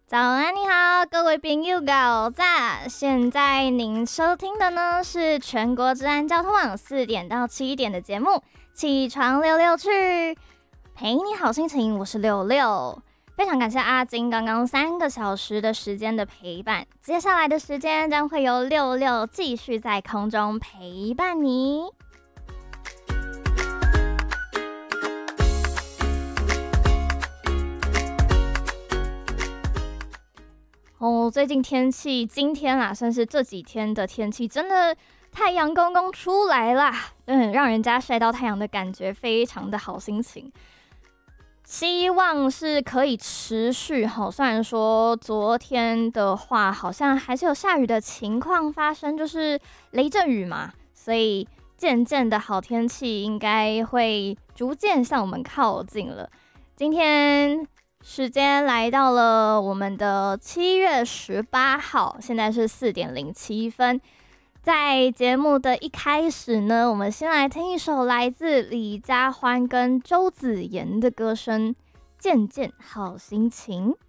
早安，你好，各位朋友早安！现在您收听的呢是全国治安交通网4点到7点的节目《起床溜溜去》，陪你好心情，我是六六。非常感谢阿金刚刚3个小时的时间的陪伴，接下来的时间将会由六六继续在空中陪伴你。最近天气，今天啦，算是这几天的天气，真的太阳公公出来啦，让人家晒到太阳的感觉非常的好心情。希望是可以持续哈，虽然说昨天的话好像还是有下雨的情况发生，就是雷阵雨嘛，所以渐渐的好天气应该会逐渐向我们靠近了。今天时间来到了我们的7月18号，现在是4点07分。在节目的一开始呢，我们先来听一首来自李佳欢跟周子妍的歌声《渐渐好心情》。